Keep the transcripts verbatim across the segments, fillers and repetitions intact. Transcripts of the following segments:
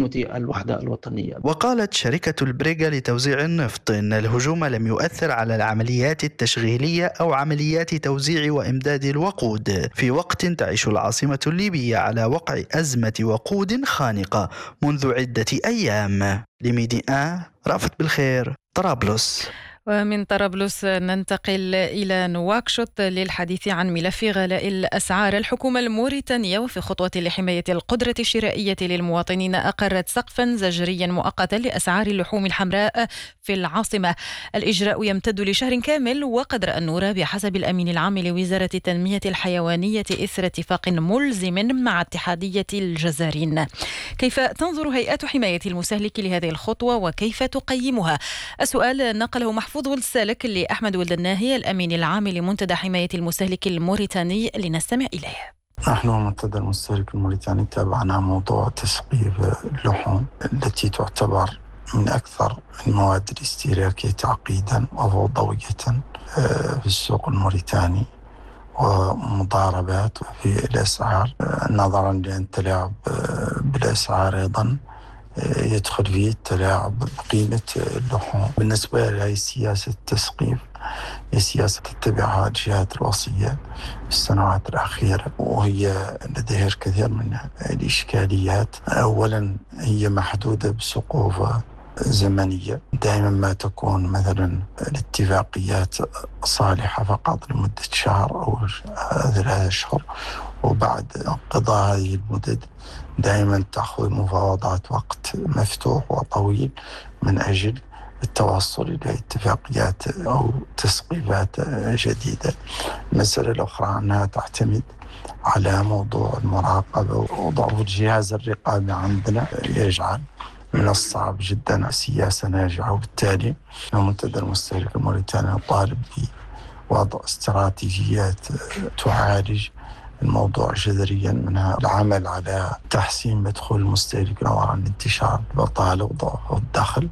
منظومة الوحدة الوطنية. وقالت شركة البريغا لتوزيع النفط إن الهجوم لم يؤثر على العمليات التشغيلية أو عمليات توزيع وإمداد الوقود، في وقت تعيش العاصمة الليبية على وقع أزمة وقود خانقة منذ عدة أيام. لميديان رأفت بالخير، طرابلس. ومن طرابلس ننتقل إلى نواكشوط للحديث عن ملف غلاء الأسعار. الحكومة الموريتانية وفي خطوة لحماية القدرة الشرائية للمواطنين أقرت سقفا زجريا مؤقتا لأسعار اللحوم الحمراء في العاصمة. الإجراء يمتد لشهر كامل، وقد رأى النور بحسب الأمين العام لوزارة التنمية الحيوانية إثر اتفاق ملزم مع اتحادية الجزارين. كيف تنظر هيئات حماية المستهلك لهذه الخطوة وكيف تقيمها؟ السؤال نقله محفوظ السالك لأحمد ولد الناهي الأمين العام لمنتدى حماية المستهلك الموريتاني، لنستمع إليه. نحن منتدى المستهلك الموريتاني تابعنا موضوع تسقيف اللحوم التي تعتبر من أكثر المواد الاستهلاكية تعقيدا وفوضوية في السوق الموريتاني، ومضاربات في الأسعار نظرا لأن التلاعب بالأسعار أيضا يدخل فيه التلاعب بقيمة اللحوم. بالنسبة لهذه سياسة التسقيف هي سياسة تتبعها الجهات الوصية في السنوات الأخيرة، وهي لديها الكثير من الإشكاليات. أولا هي محدودة بسقوف زمنية، دائما ما تكون مثلا الاتفاقيات صالحة فقط لمدة شهر أو ثلاثة أشهر، وبعد انقضاء هذه المدد دائما تأخذ مفاوضات وقت مفتوح وطويل من أجل التوصل إلى اتفاقيات أو تسقيفات جديدة. المسألة الأخرى أنها تعتمد على موضوع المراقبة، وضعف الجهاز الرقابي عندنا يجعل من الصعب جدا سياسة ناجعة، وبالتالي منتدى المستهلك الموريتاني يطالب بوضع استراتيجيات تعالج الموضوع جذريا، منها العمل على تحسين مدخول المستهلك نظرا لانتشار البطالة وضعف الدخل.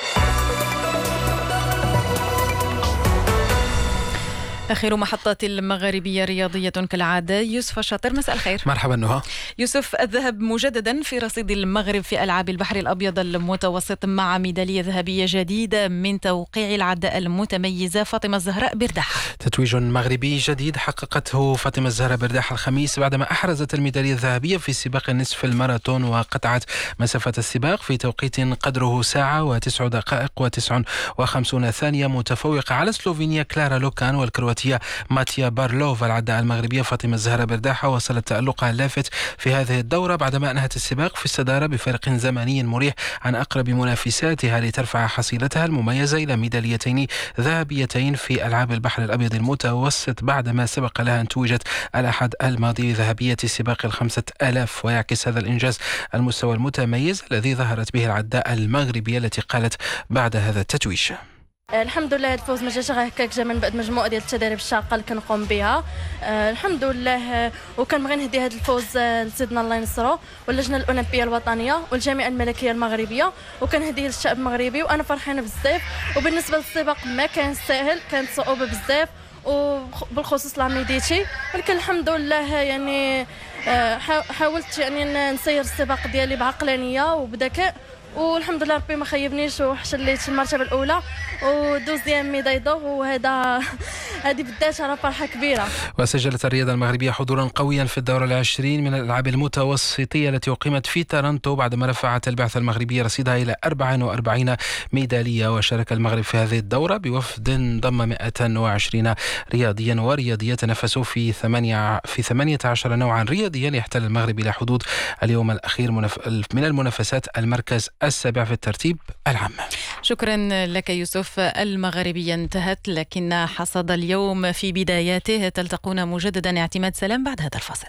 آخر محطات المغاربية رياضية كالعادة. يوسف الشاطر، مساء الخير. مرحبا نهى. يوسف، الذهب مجددا في رصيد المغرب في ألعاب البحر الأبيض المتوسط مع ميدالية ذهبية جديدة من توقيع العداء المتميزة فاطمة الزهراء برداح. تتويج مغربي جديد حققته فاطمة الزهراء برداح الخميس بعدما أحرزت الميدالية الذهبية في سباق النصف الماراثون، وقطعت مسافة السباق في توقيت قدره ساعة وتسع دقائق وتسع وخمسون ثانية، متفوقة على سلوفينيا كلارا لوكان والكرواتية ماتيا بارلوف. العداء المغربية فاطمة الزهراء برداح وصلت تألقها اللافت في هذه الدورة بعدما أنهت السباق في الصدارة بفارق زمني مريح عن أقرب منافساتها لترفع حصيلتها المميزة إلى ميداليتين ذهبيتين في ألعاب البحر الأبيض المتوسط، بعدما سبق لها أن توجت الأحد الماضي ذهبية سباق الخمسة آلاف. ويعكس هذا الإنجاز المستوى المتميز الذي ظهرت به العداء المغربية التي قالت بعد هذا التتويج: الحمد لله الفوز ما جاش غير هكاك، جا من بعد مجموعه ديال التدريب الشاقه اللي كنقوم بها. آه الحمد لله. آه وكنبغي نهدي هذا الفوز آه لسيدنا الله ينصرو واللجنه الاولمبيه الوطنيه والجامعه الملكيه المغربيه، وكنهديه للشعب المغربي. وانا فرحانه بزاف. وبالنسبه للسباق ما كان سهل، كانت صعوبه بزاف وبالخصوص لاميديتي، ولكن الحمد لله يعني آه حاولت يعني نسير السباق ديالي بعقلانيه وبذكاء، والحمد لله ربي ما خيبنيش وحصلت المرتبه الاولى ودوزيام ميداي دور، وهذا هذه بالذات راه فرحه كبيره. وسجلت الرياضه المغربيه حضورا قويا في الدوره العشرين من الالعاب المتوسطيه التي اقيمت في تورنتو بعدما رفعت البعثه المغربية رصيدها الى أربعة وأربعين ميداليه. وشارك المغرب في هذه الدوره بوفد ضم مئة وعشرين رياضيا ورياضيه تنافسوا في ثمانية في ثمانية عشر نوعا رياضيا. يحتل المغرب الى حدود اليوم الاخير من المنافسات المركز السابع في الترتيب العام. شكرا لك يوسف. المغربية انتهت، لكن حصد اليوم في بداياته. تلتقون مجددا. اعتماد سلام بعد هذا الفاصل.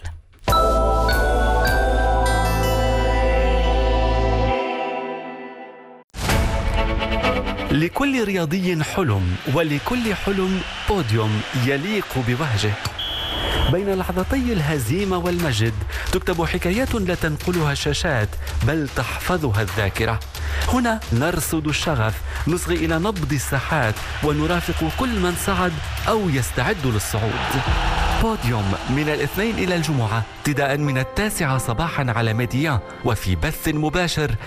لكل رياضي حلم، ولكل حلم بوديوم يليق بوهجه. بين لحظتي الهزيمة والمجد تكتب حكايات لا تنقلها الشاشات بل تحفظها الذاكرة. هنا نرصد الشغف، نصغي إلى نبض الساحات، ونرافق كل من صعد أو يستعد للصعود. بوديوم من الاثنين إلى الجمعة ابتداء من التاسعة صباحا على ميديا، وفي بث مباشر